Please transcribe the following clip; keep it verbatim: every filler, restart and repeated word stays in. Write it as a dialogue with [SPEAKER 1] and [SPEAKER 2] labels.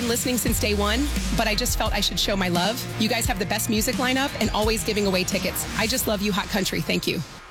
[SPEAKER 1] listening since day one, but I just felt I should show my love. You guys have the best music lineup and always giving away tickets. I just love you, Hot Country. Thank you.